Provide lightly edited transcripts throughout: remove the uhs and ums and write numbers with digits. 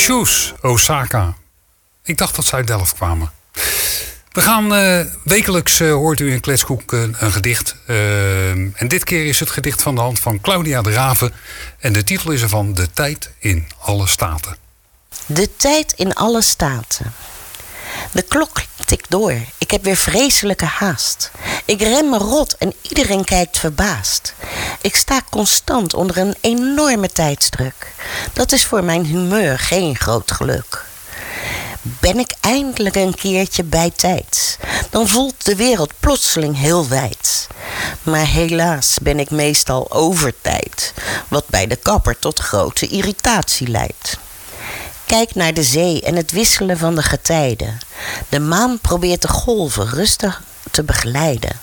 Shoes, Osaka. Ik dacht dat ze uit Delft kwamen. We gaan wekelijks, hoort u in Kletskoek een gedicht. En dit keer is het gedicht van de hand van Claudia de Raven. En de titel is ervan De tijd in alle staten. De tijd in alle staten. De klok tikt door. Ik heb weer vreselijke haast. Ik ren me rot en iedereen kijkt verbaasd. Ik sta constant onder een enorme tijdsdruk. Dat is voor mijn humeur geen groot geluk. Ben ik eindelijk een keertje bijtijds, dan voelt de wereld plotseling heel wijd. Maar helaas ben ik meestal over tijd, wat bij de kapper tot grote irritatie leidt. Kijk naar de zee en het wisselen van de getijden. De maan probeert de golven rustig te begeleiden.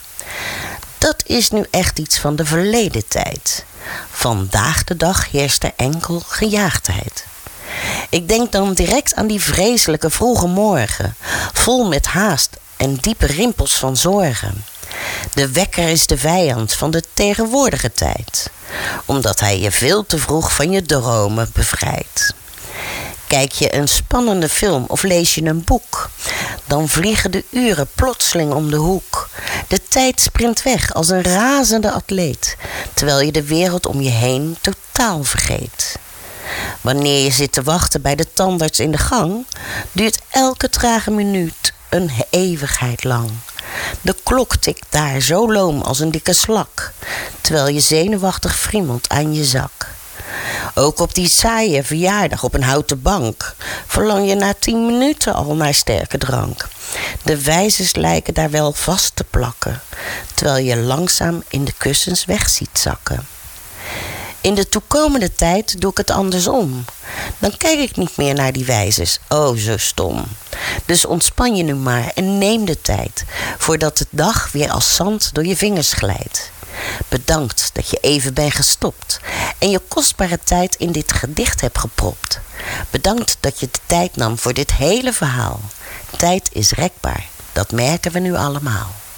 Dat is nu echt iets van de verleden tijd. Vandaag de dag heerst er enkel gejaagdheid. Ik denk dan direct aan die vreselijke vroege morgen, vol met haast en diepe rimpels van zorgen. De wekker is de vijand van de tegenwoordige tijd, omdat hij je veel te vroeg van je dromen bevrijdt. Kijk je een spannende film of lees je een boek, dan vliegen de uren plotseling om de hoek. De tijd sprint weg als een razende atleet, terwijl je de wereld om je heen totaal vergeet. Wanneer je zit te wachten bij de tandarts in de gang, duurt elke trage minuut een eeuwigheid lang. De klok tikt daar zo loom als een dikke slak, terwijl je zenuwachtig friemelt aan je zak. Ook op die saaie verjaardag op een houten bank verlang je na 10 minuten al naar sterke drank. De wijzers lijken daar wel vast te plakken, terwijl je langzaam in de kussens weg ziet zakken. In de toekomende tijd doe ik het andersom. Dan kijk ik niet meer naar die wijzers. Oh, zo stom. Dus ontspan je nu maar en neem de tijd, voordat de dag weer als zand door je vingers glijdt. Bedankt dat je even bent gestopt en je kostbare tijd in dit gedicht hebt gepropt. Bedankt dat je de tijd nam voor dit hele verhaal. Tijd is rekbaar, dat merken we nu allemaal.